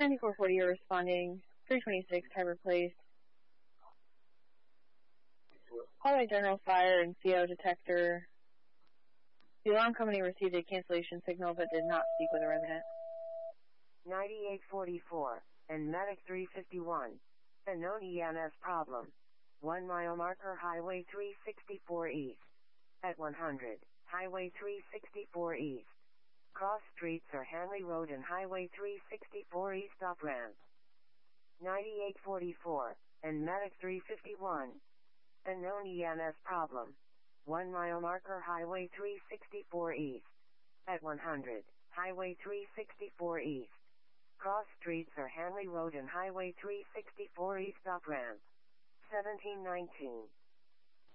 9440, you're responding. 326, Tiber Place. Call by general fire and CO detector. The alarm company received a cancellation signal but did not speak with a resident. 9844, and Medic 351. A known EMS problem. 1 mile marker Highway 364 East. At 100, Highway 364 East. Cross streets are Hanley Road and Highway 364 East off ramp. 9844, and Medic 351. A known EMS problem. 1 mile marker Highway 364 East. At 100, Highway 364 East. Cross streets are Hanley Road and Highway 364 East off ramp. 1719.